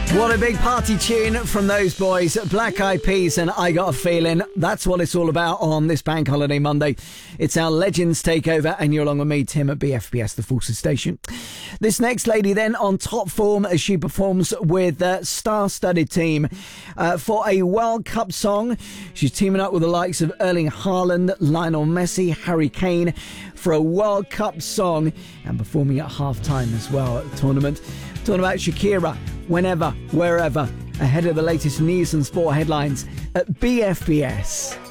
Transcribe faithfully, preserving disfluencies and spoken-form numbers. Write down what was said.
What a big party tune from those boys, Black Eyed Peas and I Got a Feeling. That's what it's all about on this Bank Holiday Monday. It's our Legends Takeover, and you're along with me, Tim, at B F B S, the Forces Station. This next lady then on top form as she performs with the star-studded team uh, for a World Cup song. She's teaming up with the likes of Erling Haaland, Lionel Messi, Harry Kane for a World Cup song and performing at half-time as well at the tournament. Talking about Shakira, whenever, wherever, ahead of the latest news and sport headlines at B F B S.